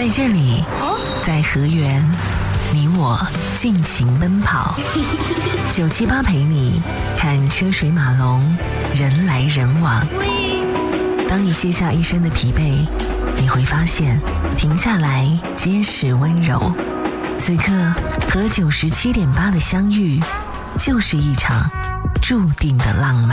在这里，在河源，你我尽情奔跑。978陪你看车水马龙，人来人往。当你卸下一身的疲惫，你会发现停下来皆是温柔。此刻和97.8的相遇，就是一场注定的浪漫。